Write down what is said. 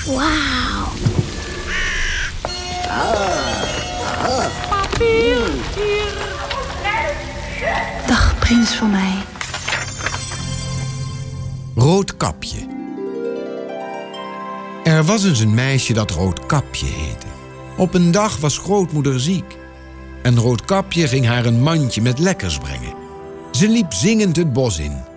Wauw. Dag, prins van mij. Roodkapje. Er was eens een meisje dat Roodkapje heette. Op een dag was grootmoeder ziek. En Roodkapje ging haar een mandje met lekkers brengen. Ze liep zingend het bos in.